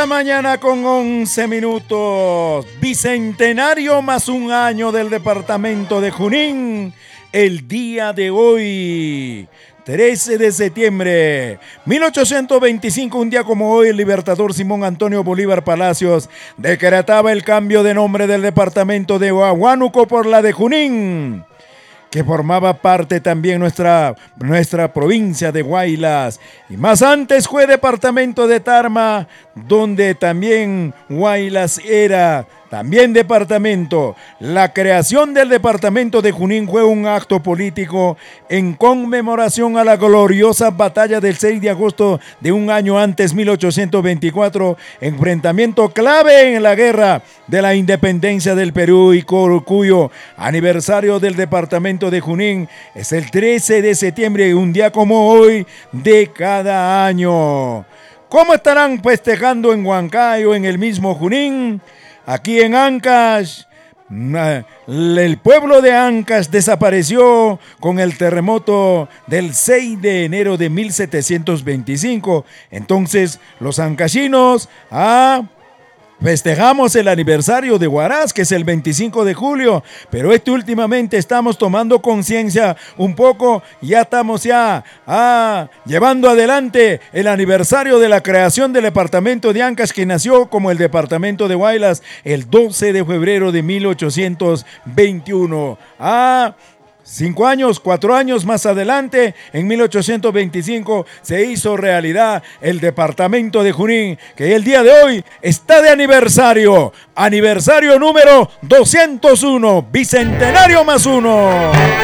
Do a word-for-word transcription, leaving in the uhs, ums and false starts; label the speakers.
Speaker 1: la mañana con once minutos. Bicentenario más un año del departamento de Junín. El día de hoy, trece de septiembre, mil ochocientos veinticinco, un día como hoy, el libertador Simón Antonio Bolívar Palacios decretaba el cambio de nombre del departamento de Huánuco por la de Junín, que formaba parte también nuestra, nuestra provincia de Huaylas. Y más antes fue departamento de Tarma, donde también Huaylas era también departamento. La creación del departamento de Junín fue un acto político en conmemoración a la gloriosa batalla del seis de agosto de un año antes, mil ochocientos veinticuatro, enfrentamiento clave en la guerra de la independencia del Perú, y cuyo aniversario del departamento de Junín es el trece de septiembre, un día como hoy de cada año. ¿Cómo estarán festejando en Huancayo, en el mismo Junín? Aquí en Ancash, el pueblo de Ancash desapareció con el terremoto del seis de enero de mil setecientos veinticinco. Entonces, los ancachinos ah, festejamos el aniversario de Huaraz, que es el veinticinco de julio, pero este últimamente estamos tomando conciencia un poco, ya estamos ya ah, llevando adelante el aniversario de la creación del departamento de Ancash, que nació como el departamento de Huaylas el doce de febrero de mil ochocientos veintiuno. Ah, Cinco años, cuatro años más adelante, en mil ochocientos veinticinco, se hizo realidad el departamento de Junín, que el día de hoy está de aniversario. Aniversario número doscientos uno, bicentenario más uno.